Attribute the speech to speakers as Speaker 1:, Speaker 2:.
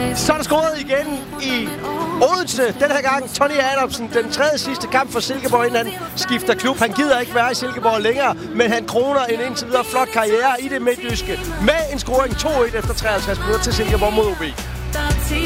Speaker 1: Så er der scoret igen i Odense. Den her gang Tony Adamsen. Den tredje sidste kamp for Silkeborg, inden han skifter klub. Han gider ikke være i Silkeborg længere, men han kroner en indtil videre flot karriere i det midtjyske med en scoring 2-1 efter 53 minutter til Silkeborg mod OB.